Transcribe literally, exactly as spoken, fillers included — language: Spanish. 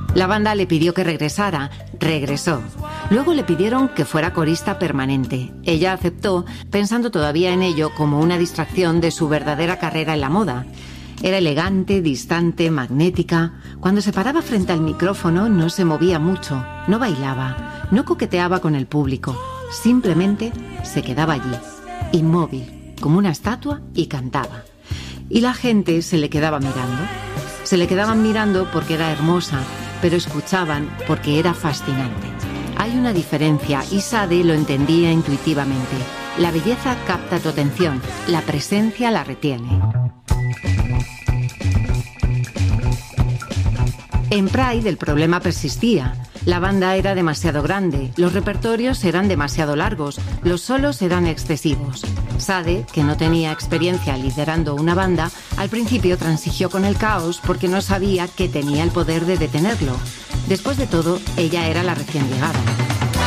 La banda le pidió que regresara, regresó. Luego le pidieron que fuera corista permanente. Ella aceptó, pensando todavía en ello como una distracción de su verdadera carrera en la moda. Era elegante, distante, magnética. Cuando se paraba frente al micrófono no se movía mucho, no bailaba, no coqueteaba con el público. Simplemente se quedaba allí, inmóvil, como una estatua, y cantaba. Y la gente se le quedaba mirando. Se le quedaban mirando porque era hermosa, pero escuchaban porque era fascinante. Hay una diferencia y Sade lo entendía intuitivamente. La belleza capta tu atención, la presencia la retiene. En Pride el problema persistía. La banda era demasiado grande, los repertorios eran demasiado largos, los solos eran excesivos. Sade, que no tenía experiencia liderando una banda, al principio transigió con el caos porque no sabía que tenía el poder de detenerlo. Después de todo, ella era la recién llegada.